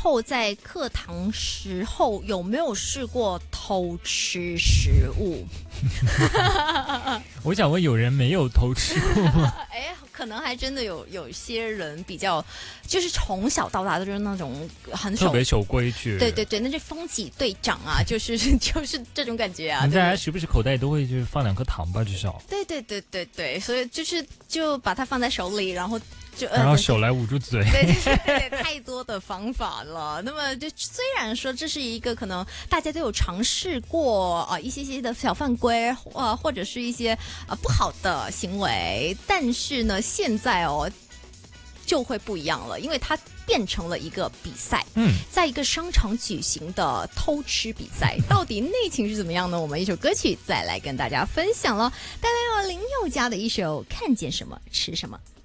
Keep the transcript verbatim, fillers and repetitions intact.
后在課堂時候有沒有試過偷吃食物？ 我想問，有人沒有偷吃過嗎？ 哎，可能還真的有有些人比較，就是從小到大都是那種很守特別守規矩。 對對對，那這風紀隊長啊，就是就是這種感覺啊。 大家時不時口袋都會就是放兩顆糖吧，至少。 對對對對對，所以就是就把它放在手裏，然後就、呃、 然後手來捂住嘴。 對對對，對，太多的方法了。那麼就雖然說這是一個可能大家都有嘗試過啊、呃、一些些的小犯規啊、呃、或者是一些啊、呃、不好的行為，但是呢現在哦就會不一樣了，因為它變成了一個比賽。嗯，在一個商場舉行的偷吃比賽，到底內情是怎麼樣呢？我們一首歌曲再來跟大家分享了，帶來了林宥嘉的一首《看見什麼吃什麼》。